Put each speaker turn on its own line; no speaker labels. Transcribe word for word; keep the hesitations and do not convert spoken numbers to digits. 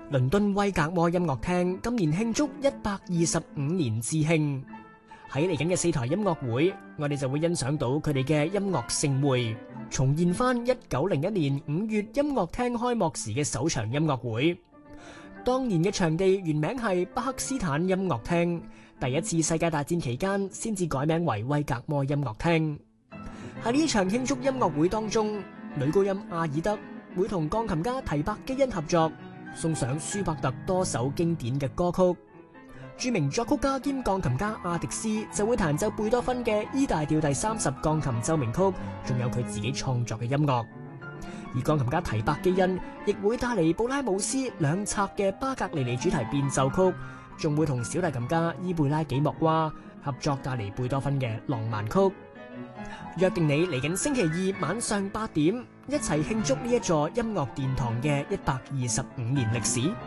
倫敦威格摩音樂廳今年慶祝一百二十五年致慶，喺嚟緊嘅四台音樂會，我哋就會欣賞到佢哋嘅音樂盛會，重現翻一九零一年五月音樂廳開幕時嘅首場音樂會。當年嘅場地原名係巴克斯坦音樂廳，第一次世界大戰期間先至改名為威格摩音樂廳。喺呢場慶祝音樂會當中，女高音阿爾德會同鋼琴家提伯基恩合作，送上舒伯特多首經典嘅歌曲。著名作曲家兼鋼琴家阿迪斯就會彈奏貝多芬嘅 E 大調第三十鋼琴奏鳴曲，仲有佢自己創作嘅音樂。而鋼琴家提伯基恩亦會帶嚟布拉姆斯兩冊嘅巴格尼尼主題變奏曲，仲會同小提琴家伊貝拉幾莫娃合作帶嚟貝多芬嘅浪漫曲。約定你嚟緊星期二晚上八點，一齊慶祝呢一座音樂殿堂嘅一百二十五年歷史。